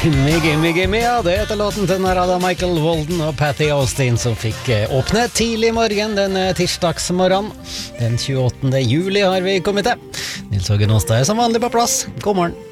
Gimme, gimme, ja, det heter låten til Narada Michael Walden og Patty Austin som fikk åpne tidlig morgen den tirsdagsmorgen. Den 28. juli har vi kommet til. Nils Hågen Åstad er som vanlig på plass. God morgen.